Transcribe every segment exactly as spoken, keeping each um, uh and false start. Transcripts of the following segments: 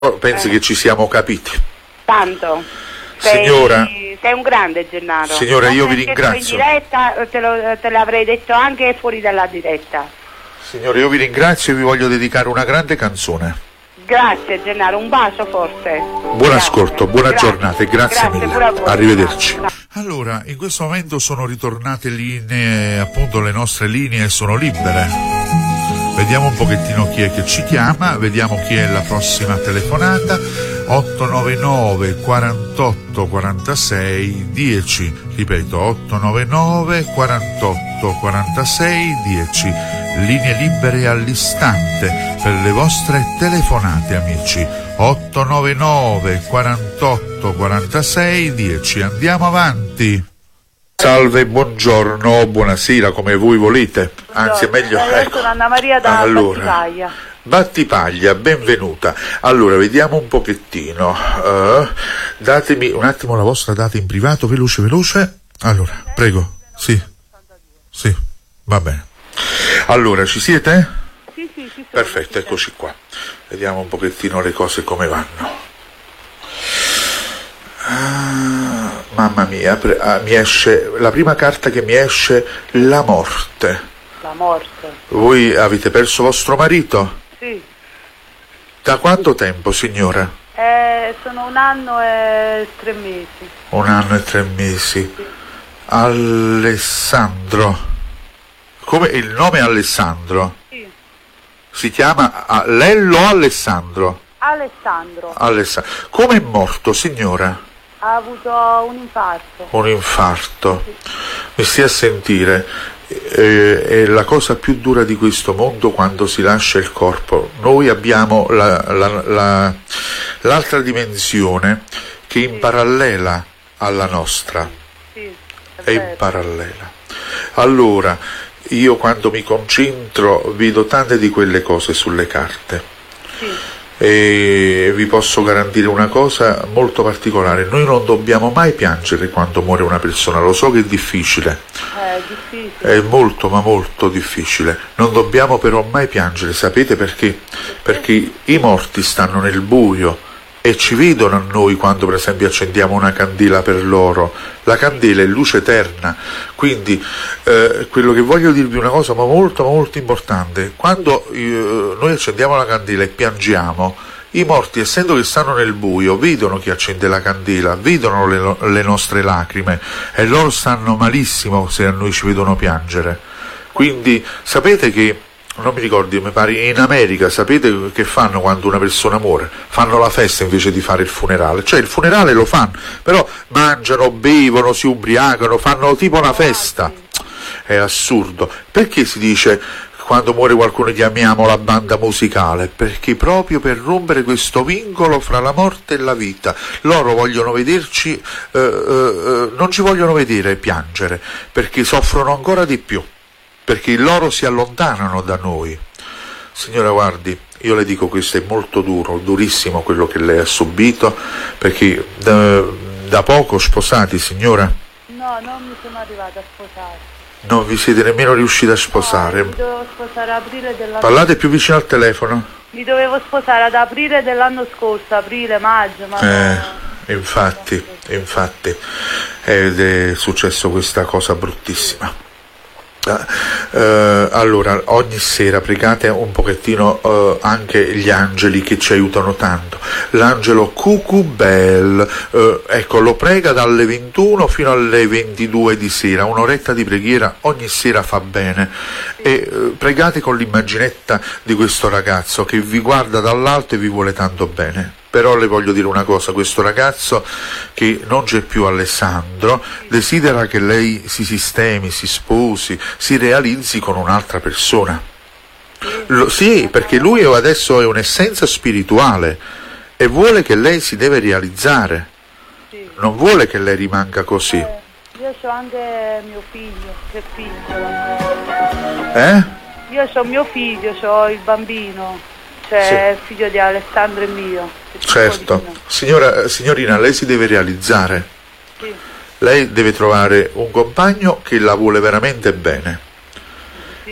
Pensi eh. che ci siamo capiti. Tanto. Sei, Signora, sei un grande, Gennaro. Signora, io vi In ringrazio. diretta te, lo, te l'avrei detto anche fuori dalla diretta. Signore, io vi ringrazio e vi voglio dedicare una grande canzone. Grazie Gennaro, un bacio forte. Buon Grazie. ascolto, buona Grazie. giornata e grazie, Grazie mille. pure a voi. Arrivederci. Ciao. Allora, in questo momento sono ritornate linee, appunto le nostre linee sono libere. Vediamo un pochettino chi è che ci chiama, vediamo chi è la prossima telefonata. otto nove nove quarantotto quarantasei dieci, ripeto otto nove nove quarantotto quarantasei dieci, linee libere all'istante per le vostre telefonate, amici. otto nove nove quarantotto quarantasei dieci, andiamo avanti. Salve, buongiorno, buonasera, come voi volete, anzi è meglio, eh, ecco. Sono Anna Maria da allora, Battipaglia. Battipaglia, benvenuta. Allora, vediamo un pochettino. Uh, datemi un attimo la vostra data in privato, veloce, veloce. Allora, prego. Sì. Sì, va bene. Allora, ci siete? Sì, sì, ci sono. Perfetto, eccoci qua. Vediamo un pochettino le cose come vanno. Ah, mamma mia, pre- ah, mi esce la prima carta che mi esce, la morte. La morte. Voi avete perso vostro marito? Sì. Da quanto tempo, signora? Eh, sono un anno e tre mesi. Un anno e tre mesi. Sì. Alessandro. Come il nome è Alessandro? Sì. Si chiama ah, Lello Alessandro? Alessandro. Alessandro. Come è morto, signora? Ha avuto un infarto. Un infarto. Mi stia a sentire. Eh, è la cosa più dura di questo mondo quando si lascia il corpo. Noi abbiamo la, la, la, l'altra dimensione che è in parallela alla nostra. Sì, è, È in vero. parallela. Allora, io quando mi concentro vedo tante di quelle cose sulle carte. Sì. E vi posso garantire una cosa molto particolare: noi non dobbiamo mai piangere quando muore una persona. Lo so che è difficile, È difficile. è molto ma molto difficile, non dobbiamo però mai piangere. Sapete perché? Perché i morti stanno nel buio e ci vedono a noi quando per esempio accendiamo una candela per loro. La candela è luce eterna, quindi eh, quello che voglio dirvi è una cosa ma molto molto importante: quando eh, noi accendiamo la candela e piangiamo, i morti, essendo che stanno nel buio, vedono chi accende la candela, vedono le, le nostre lacrime e loro stanno malissimo se a noi ci vedono piangere. Quindi sapete che, non mi ricordo, mi pare in America, sapete che fanno quando una persona muore? Fanno la festa invece di fare il funerale. Cioè il funerale lo fanno, però mangiano, bevono, si ubriacano, fanno tipo una festa. È assurdo. Perché si dice quando muore qualcuno chiamiamo la banda musicale? Perché proprio per rompere questo vincolo fra la morte e la vita. Loro vogliono vederci, eh, eh, non ci vogliono vedere piangere, perché soffrono ancora di più, perché loro si allontanano da noi. Signora, guardi, io le dico, questo è molto duro, durissimo quello che lei ha subito, perché da, da poco sposati, signora? No, non mi sono arrivata a sposare. Non vi siete nemmeno riusciti a sposare? No, mi dovevo sposare ad aprile dell'anno Parlate più vicino al telefono? Mi dovevo sposare ad aprile dell'anno scorso, aprile, maggio, ma Eh, no. infatti, infatti, ed è successo questa cosa bruttissima. Uh, allora, ogni sera pregate un pochettino uh, anche gli angeli che ci aiutano tanto. L'angelo Cucubel, uh, ecco, lo prega dalle ventuno fino alle ventidue di sera, un'oretta di preghiera ogni sera fa bene. E uh, pregate con l'immaginetta di questo ragazzo che vi guarda dall'alto e vi vuole tanto bene. Però le voglio dire una cosa: questo ragazzo che non c'è più, Alessandro, desidera che lei si sistemi, si sposi, si realizzi con un'altra persona. Lo, sì, perché lui adesso è un'essenza spirituale e vuole che lei si deve realizzare, non vuole che lei rimanga così. Eh, io ho anche mio figlio, che è piccolo ancora. Eh? Io ho mio figlio, ho il bambino, cioè il figlio di Alessandro e mio. Certo. Signora, signorina, lei si deve realizzare. Sì. Lei deve trovare un compagno che la vuole veramente bene. Sì.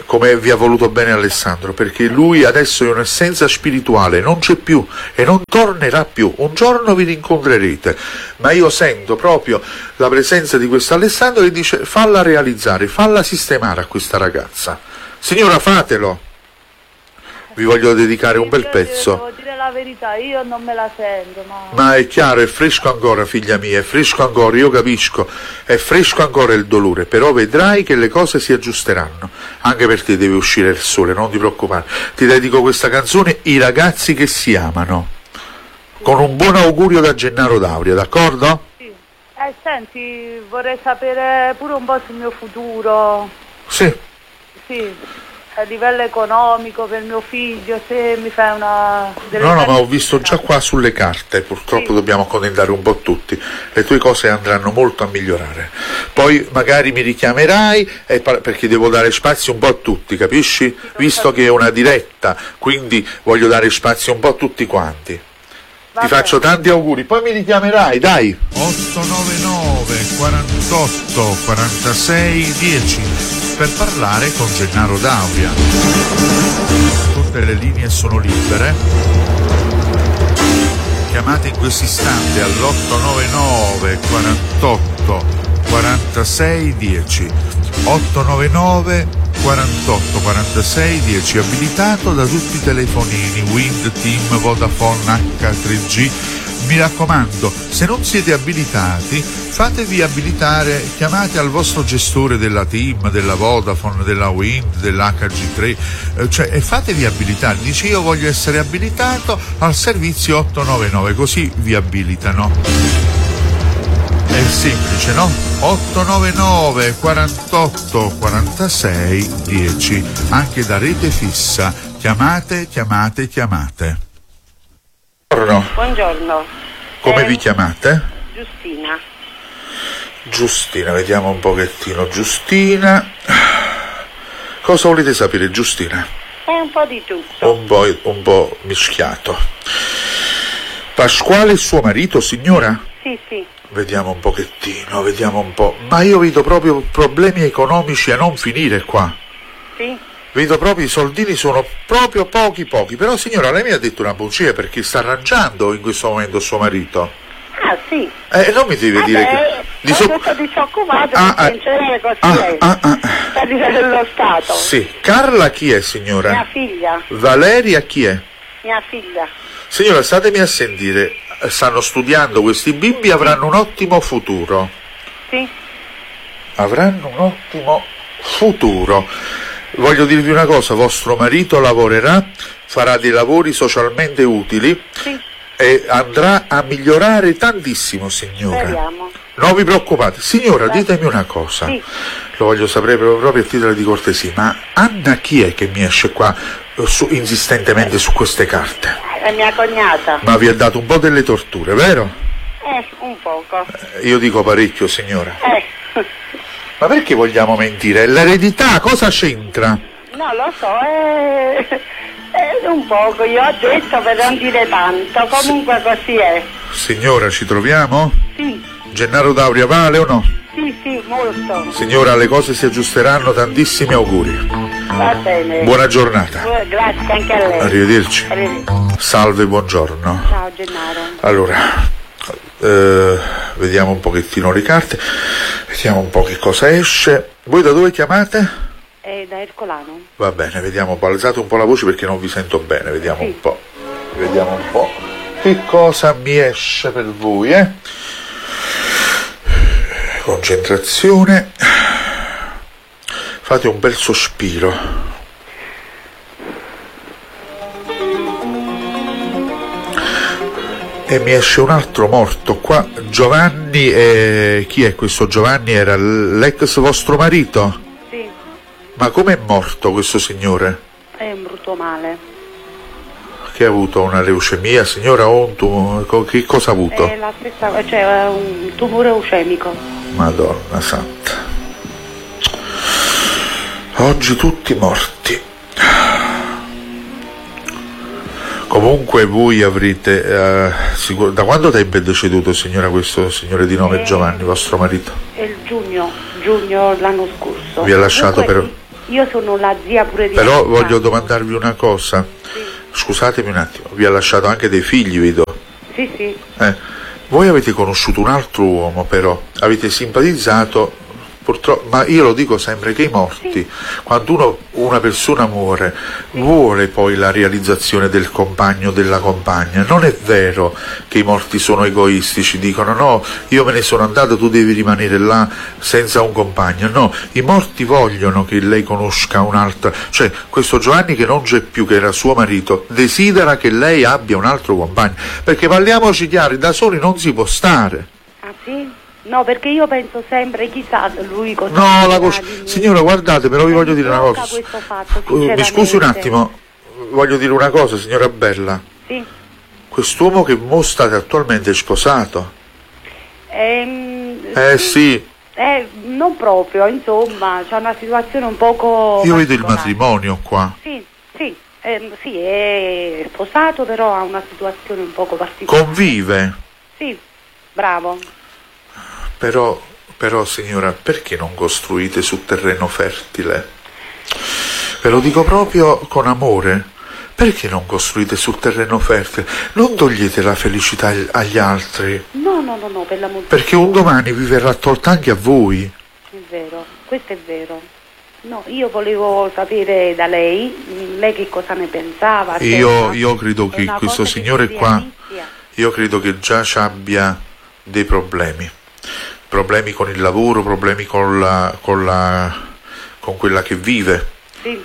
come vi ha voluto bene Alessandro, perché lui adesso è un'essenza spirituale, non c'è più e non tornerà più. Un giorno vi rincontrerete, ma io sento proprio la presenza di questo Alessandro che dice: falla realizzare, falla sistemare a questa ragazza. Signora, fatelo. Vi voglio dedicare un bel pezzo. Devo dire la verità, io non me la sento, ma... Ma è chiaro, è fresco ancora, figlia mia, è fresco ancora, io capisco, è fresco ancora il dolore, però vedrai che le cose si aggiusteranno, anche perché deve uscire il sole, non ti preoccupare. Ti dedico questa canzone, I ragazzi che si amano, con un buon augurio da Gennaro D'Auria, d'accordo? Sì. Eh, senti, vorrei sapere pure un po' sul mio futuro. Sì. Sì. A livello economico per mio figlio, se mi fai una... No, no, ma ho visto già qua sulle carte, purtroppo sì. Dobbiamo accontentare un po' tutti, le tue cose andranno molto a migliorare, poi magari mi richiamerai e par- perché devo dare spazio un po' a tutti, capisci? Sì, visto che è una diretta, quindi voglio dare spazio un po' a tutti quanti. Va Ti bene. Faccio tanti auguri, poi mi richiamerai, dai! otto nove nove quarantotto quarantasei dieci per parlare con Gennaro D'Auria. Tutte le linee sono libere. Chiamate in questo istante all'otto nove nove quarantotto quarantasei dieci. otto nove nove quarantotto quarantasei dieci, abilitato da tutti i telefonini Wind, Team, Vodafone, acca tre gi. Mi raccomando, se non siete abilitati, fatevi abilitare, chiamate al vostro gestore della Team, della Vodafone, della Wind, dell'acca gi tre, eh, cioè e fatevi abilitare. Dice: io voglio essere abilitato al servizio otto nove nove, così vi abilitano. È semplice, no? otto nove nove quarantotto quarantasei dieci, anche da rete fissa. Chiamate, chiamate, chiamate. Buongiorno. Buongiorno. Come eh, vi chiamate? Giustina. Giustina, vediamo un pochettino. Giustina. Cosa volete sapere, Giustina? È un po' di tutto. Un po', un po' mischiato. Pasquale è suo marito, signora? Sì, sì. Vediamo un pochettino, vediamo un po'. Ma io vedo proprio problemi economici a non finire qua. Sì. Vedo proprio i soldini sono proprio pochi pochi. Però signora, lei mi ha detto una bugia, perché sta arrangiando in questo momento suo marito. Ah, sì. Eh, non mi devi ah, dire beh, che... Di so... tutto disoccupato, ah, ah, in genere così ah, è. Ah, ah, Per dire dello Stato. Sì. Carla chi è, signora? Mia figlia. Valeria chi è? Mia figlia. Signora, statemi a sentire. Stanno studiando questi bimbi, avranno un ottimo futuro. Sì. Avranno un ottimo futuro. Voglio dirvi una cosa, vostro marito lavorerà, farà dei lavori socialmente utili, sì, e andrà a migliorare tantissimo, signora. Speriamo. Non vi preoccupate. Signora, Beh. ditemi una cosa, sì, lo voglio sapere proprio a titolo di cortesia, ma Anna chi è che mi esce qua su, insistentemente su queste carte? È mia cognata. Ma vi ha dato un po' delle torture, vero? Eh, un poco. Eh, io dico parecchio, signora. Eh. Ma perché vogliamo mentire? L'eredità cosa c'entra? No, lo so, è, è un poco, io ho detto per non dire tanto, comunque così è. Signora, ci troviamo? Sì. Gennaro D'Auria vale o no? Sì, sì, molto. Signora, le cose si aggiusteranno, tantissimi auguri. Va bene. Buona giornata. Grazie anche a lei. Arrivederci. Arrivederci. Salve, buongiorno. Ciao Gennaro. Allora, eh, vediamo un pochettino le carte, vediamo un po' che cosa esce. Voi da dove chiamate? Eh, da Ercolano. Va bene, vediamo, alzate un po' la voce perché non vi sento bene, vediamo sì. un po'. Vediamo un po' che cosa mi esce per voi, eh? Concentrazione. Fate un bel sospiro. E mi esce un altro morto qua. Giovanni, eh, chi è questo Giovanni? Era l'ex vostro marito? Sì. Ma com'è morto questo signore? È un brutto male. Che ha avuto una leucemia, signora, o un tumore? Che cosa ha avuto? È la stessa, cioè un tumore leucemico. Madonna santa. Oggi tutti morti. Comunque voi avrete, uh, sicur- da quando tempo è deceduto, signora, questo signore di nome eh, Giovanni, vostro marito? È il giugno, giugno l'anno scorso. Vi ha lasciato per, io sono la zia pure di Però Alessandro. voglio domandarvi una cosa. Sì, Scusatemi un attimo, vi ha lasciato anche dei figli, vedo. sì, sì. Eh, voi avete conosciuto un altro uomo, però avete simpatizzato, purtroppo, ma io lo dico sempre che i morti, Sì. quando uno, una persona muore, vuole poi la realizzazione del compagno o della compagna. Non è vero che i morti sono egoistici, dicono no, io me ne sono andato, tu devi rimanere là senza un compagno. No, i morti vogliono che lei conosca un'altra, cioè questo Giovanni che non c'è più, che era suo marito, desidera che lei abbia un altro compagno, perché parliamoci chiari, da soli non si può stare. Ah sì? No, perché io penso sempre, chissà lui cosa No, la dirà cos- di me. signora, guardate, però vi Mi voglio dire una blocca cosa. questo fatto, Uh, Mi scusi un sinceramente. attimo, voglio dire una cosa, signora Bella. Sì. Quest'uomo che mo state attualmente è sposato? Ehm, Eh sì, Eh, non proprio, insomma, c'è una situazione un poco io vedo il particolare. matrimonio qua. Sì, sì, ehm, sì, è sposato, però ha una situazione un poco particolare. Convive, Sì, bravo. però, però signora, perché non costruite su terreno fertile? Ve lo dico proprio con amore. Perché non costruite sul terreno fertile? Non togliete la felicità ag- agli altri, No, no, no, no, per l'amor di perché un domani vi verrà tolta anche a voi. È vero, questo è vero. No, io volevo sapere da lei, mh, lei che cosa ne pensava. se è Io, una- io credo è che una questo cosa che signore si qua, realizza. io credo che già ci abbia dei problemi. Problemi con il lavoro, problemi con la, con la, con quella che vive. Sì,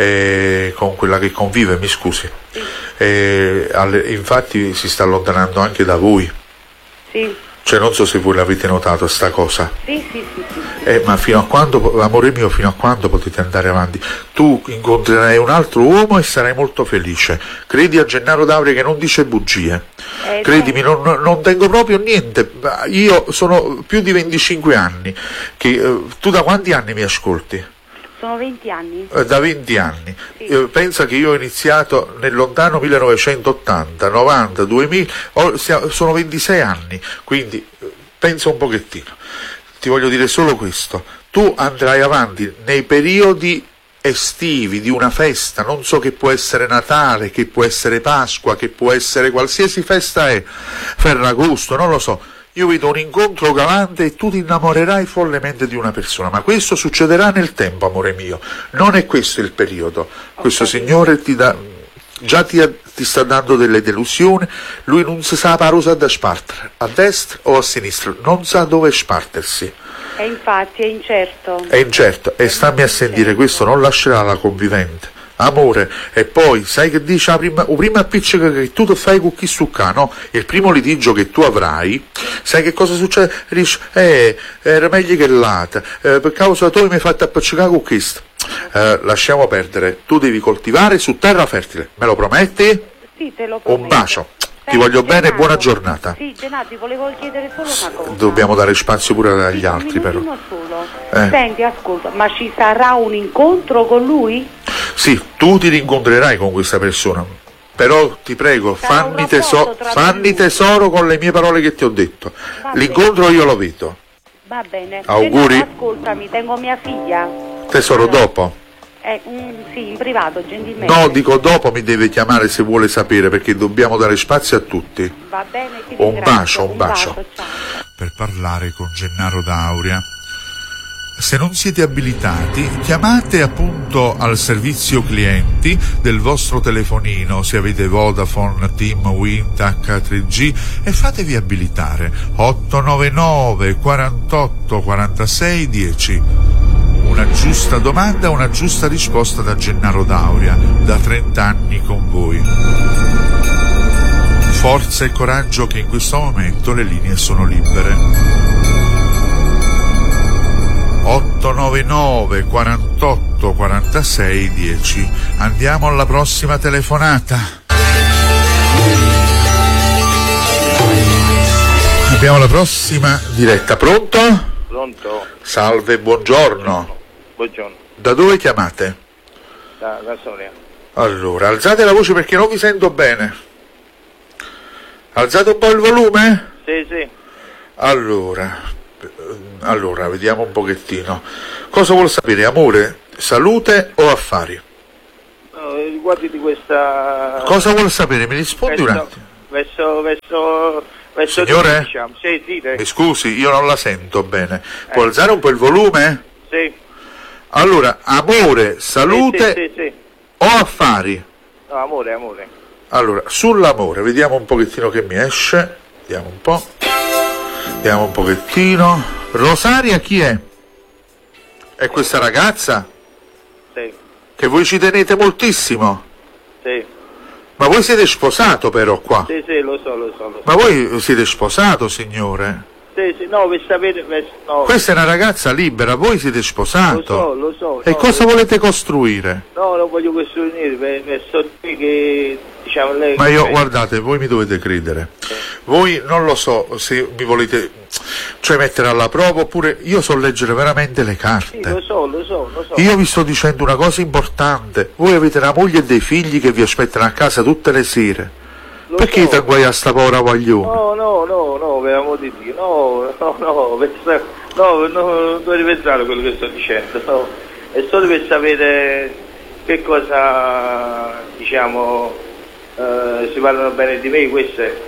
Eh, con quella che convive, mi scusi. sì, Eh, alle- infatti si sta allontanando anche da voi. sì, Cioè, non so se voi l'avete notato sta cosa. sì, sì, sì, sì. Eh, ma fino a quando, amore mio, fino a quando potete andare avanti? Tu incontrerai un altro uomo e sarai molto felice. Credi a Gennaro D'Auria che non dice bugie. Eh, Credimi, non, non tengo proprio niente. Io sono più di venticinque anni. Che, eh, tu da quanti anni mi ascolti? Sono venti anni. Eh, Da venti anni. Sì. Eh, pensa che io ho iniziato nel lontano millenovecentottanta, novanta, duemila, ho- sia- sono ventisei anni, quindi eh, pensa un pochettino. Ti voglio dire solo questo: tu andrai avanti nei periodi estivi di una festa, non so, che può essere Natale, che può essere Pasqua, che può essere qualsiasi festa è, Ferragosto, non lo so. Io vedo un incontro galante e tu ti innamorerai follemente di una persona, ma questo succederà nel tempo, amore mio. Non è questo il periodo. Questo signore ti dà, già ti, ti sta dando delle delusioni. Lui non si sa la rosa da spartere, a destra o a sinistra, non sa dove spartersi. E infatti è incerto. È incerto, e stammi a sentire, questo non lascerà la convivente. Amore, e poi sai che dice la prima, la prima appiccica che tu ti fai con chi succa, no? Il primo litigio che tu avrai, sai che cosa succede? Dici, eh, era meglio che l'altra, eh, per causa tu mi hai fatto appiccicare con questo. Eh, lasciamo perdere, tu devi coltivare su terra fertile, me lo prometti? Sì, te lo prometto. Un bacio, ti Senti, voglio bene e Gennaro, buona giornata. Sì, Gennaro, ti volevo chiedere solo una cosa. Dobbiamo dare spazio pure agli Sì, un altri, però. minutino solo. Eh. Senti, ascolta, ma ci sarà un incontro con lui? Sì, tu ti rincontrerai con questa persona, però ti prego, Sarà un fammi, rapporto teso- tra fammi voi. tesoro con le mie parole che ti ho detto. Va L'incontro io lo vedo. Va bene. Auguri. Gennaro, ascoltami, tengo mia figlia. Tesoro, Allora, dopo? Eh, mm, sì, in privato, gentilmente. No, dico dopo mi deve chiamare se vuole sapere, perché dobbiamo dare spazio a tutti. Va bene, ti Un ringrazio. bacio, un bacio. ciao. Per parlare con Gennaro D'Auria. Se non siete abilitati, chiamate appunto al servizio clienti del vostro telefonino, se avete Vodafone, Team, Wind, acca tre G, e fatevi abilitare. otto nove nove quarantotto quarantasei dieci. Una giusta domanda, una giusta risposta da Gennaro D'Auria, da trenta anni con voi. Forza e coraggio, che in questo momento le linee sono libere. otto nove nove quarantotto quarantasei dieci. Andiamo alla prossima telefonata. Abbiamo la prossima diretta. Pronto? Pronto? Salve, buongiorno. Buongiorno, Da dove chiamate? da, da Soria. Allora, alzate la voce perché non vi sento bene. Alzate un po' il volume? Sì, sì. Allora, eh, allora, vediamo un pochettino. Cosa vuol sapere, amore? salute o affari? No, riguardi di questa... Cosa vuole sapere? Mi rispondi verso, un attimo. Verso, verso, verso Signore? Di, diciamo. Sì, sì, Mi scusi, io non la sento bene. Può alzare un po' il volume? Sì. Allora, amore, salute Sì, sì, sì, sì. o affari? No, amore, amore. Allora, sull'amore, vediamo un pochettino che mi esce. Vediamo un po'. Vediamo un pochettino. Rosaria chi è? È questa ragazza? Sì, Che voi ci tenete moltissimo. sì. Ma voi siete sposato però qua? Sì, sì, lo so, lo so, lo so. Ma voi siete sposato, signore? Sì, sì, no, per sapere... Per, no. Questa è una ragazza libera, voi siete sposato. Lo so, lo so. E no, cosa per- volete costruire? No, non voglio costruire, per, per so che, diciamo, lei... Ma io, eh, guardate, voi mi dovete credere. Voi non lo so se mi volete, cioè, mettere alla prova, oppure io so leggere veramente le Sì, lo carte. so, lo so, lo so. Io vi sto dicendo una cosa importante. Voi avete una moglie e dei figli che vi aspettano a casa tutte le sere. Lo Perché so. ti agguai a sta povera guaglione? No, no, no, no, per amor di Dio, no, no, no, pensa, no, no, non dovete pensare a quello che sto dicendo, no. È solo per sapere che cosa, diciamo, eh, si parlano bene di me, questo è.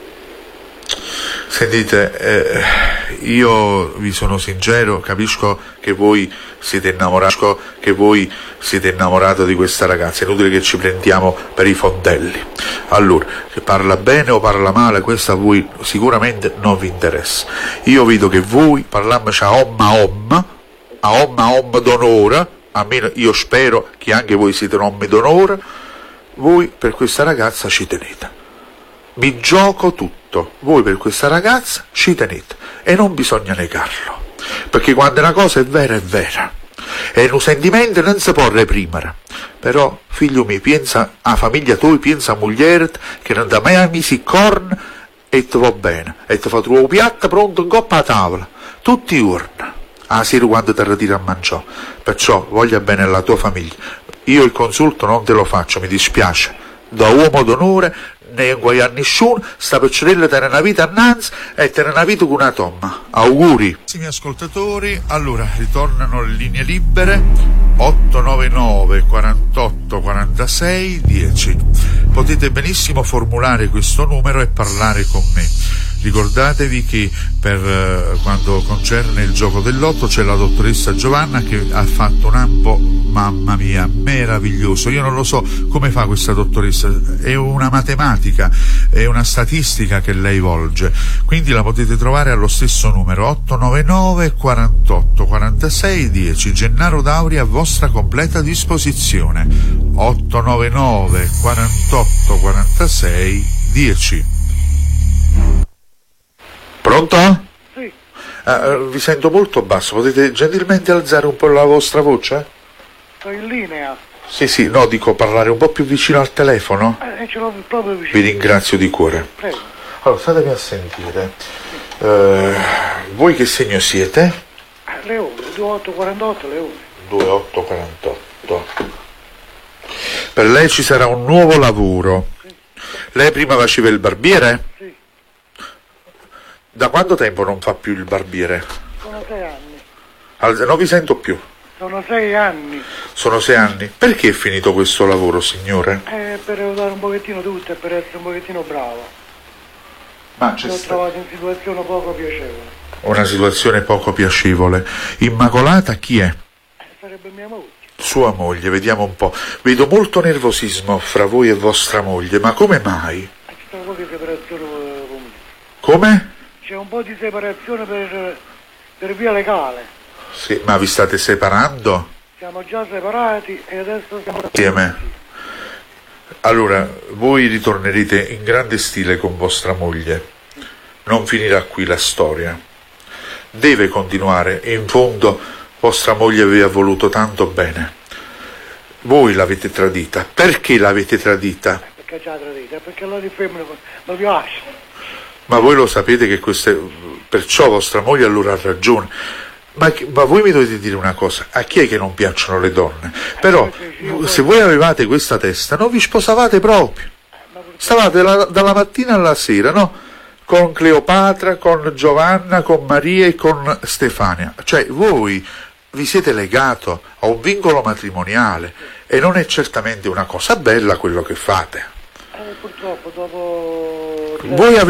Sentite, eh, io vi sono sincero, capisco che voi siete innamorati, che voi siete innamorato di questa ragazza, è inutile che ci prendiamo per i fondelli. Allora, se parla bene o parla male, questo a voi sicuramente non vi interessa. Io vedo che voi parlandoci a om a om, a om a om d'onore, almeno io spero che anche voi siete uomini d'onore, voi per questa ragazza ci tenete. Vi gioco tutto, voi per questa ragazza ci tenete e non bisogna negarlo, perché quando una cosa è vera è vera e un sentimento non si può reprimere. Però figlio mio, pensa a famiglia tua, pensa a moglie che non da mai a misi corn e ti va bene e ti fa trovare un piatto pronto in coppa a tavola tutti i giorni a sera quando ti ritiri a mangiare. Perciò voglia bene alla tua famiglia. Io il consulto non te lo faccio, mi dispiace, da uomo d'onore ne guai a nessuno, sta piccerella tiene una vita annanzi e tiene una vita con una tomma. Auguri. Carissimi ascoltatori, allora ritornano le linee libere otto nove nove quarantotto quarantasei dieci. Potete benissimo formulare questo numero e parlare con me. Ricordatevi che per eh, quando concerne il gioco del lotto c'è la dottoressa Giovanna che ha fatto un ampo, mamma mia, meraviglioso. Io non lo so come fa questa dottoressa, è una matematica, è una statistica che lei volge, quindi la potete trovare allo stesso numero otto nove nove quarantotto quarantasei dieci. Gennaro Dauri a vostra completa disposizione. otto nove nove quarantotto quarantasei dieci. Pronto? Sì, Uh, vi sento molto basso, potete gentilmente alzare un po' la vostra voce? sto in linea. Sì, sì, no, dico parlare un po' più vicino al telefono. Eh, ce l'ho proprio Vi vicino. ringrazio di cuore. Prego. Allora, statemi a sentire. Uh, voi che segno siete? Eh, Leone, ventotto quarantotto Leone. due otto quarantotto. Per lei ci sarà un nuovo lavoro. Lei prima faceva il barbiere? Sì, Da quanto tempo non fa più il barbiere? sono sei anni. Al- non vi sento più. Sono sei anni. Sono sei anni. Perché è finito questo lavoro, signore? Eh, per aiutare un pochettino tutto e per essere un pochettino bravo. Ma Mi c'è ho sta- trovato in situazione poco piacevole. una situazione poco piacevole. Immacolata chi è? Eh, sarebbe mia moglie. Sua moglie, vediamo un po'. Vedo molto nervosismo fra voi e vostra moglie, ma come mai? Eh, C'è un po' di separazione eh, con me. Come? C'è un po' di separazione per, per via legale. Sì, ma vi state separando? Siamo già separati e adesso siamo Insieme. Allora, voi ritornerete in grande stile con vostra moglie. Non finirà qui la storia. Deve continuare, e in fondo vostra moglie vi ha voluto tanto bene. Voi l'avete tradita. Perché l'avete tradita? Perché c'ha tradita? Perché la di femmina mi piace. Ma voi lo sapete che queste... Perciò vostra moglie allora ha ragione. Ma, che- ma voi mi dovete dire una cosa, a chi è che non piacciono le donne? Però, se voi avevate questa testa, non vi sposavate proprio. Stavate la- dalla mattina alla sera, no? Con Cleopatra, con Giovanna, con Maria e con Stefania. Cioè, voi vi siete legato a un vincolo matrimoniale e non è certamente una cosa bella quello che fate. Eh, purtroppo dopo... Voi